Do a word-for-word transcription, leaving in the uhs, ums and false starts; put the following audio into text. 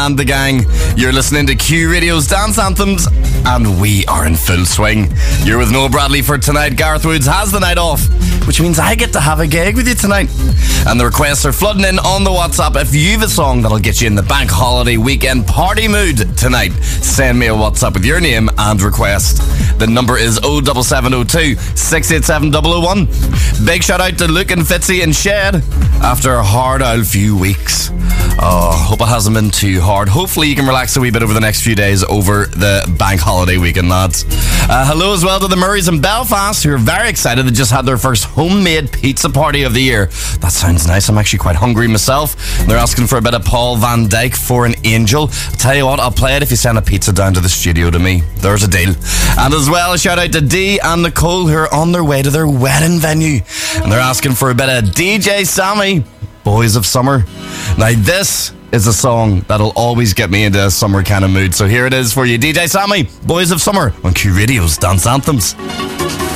and the gang. You're listening to Q Radio's Dance Anthems, and we are in full swing. You're with Noel Bradley for tonight. Gareth Woods has the night off, which means I get to have a gig with you tonight. And the requests are flooding in on the WhatsApp. If you've a song that'll get you in the bank holiday weekend party mood tonight, send me a WhatsApp with your name and request. The number is oh seven seven oh two, six eight seven oh oh one. Big shout out to Luke and Fitzy and Shed after a hard old few weeks. Oh, hope it hasn't been too hard. Hopefully you can relax a wee bit over the next few days over the bank holiday weekend, lads. Uh, hello as well to the Murrays in Belfast, who are very excited. They just had their first homemade pizza party of the year. That sounds nice. I'm actually quite hungry myself. They're asking for a bit of Paul Van Dyke for an Angel. I'll tell you what, I'll play it if you send a pizza down to the studio to me. There's a deal. And as well, a shout out to Dee and Nicole, who are on their way to their wedding venue. And they're asking for a bit of D J Sammy, Boys of Summer. Now this is a song that'll always get me into a summer kind of mood. So here it is for you, D J Sammy, Boys of Summer, on Q Radio's Dance Anthems.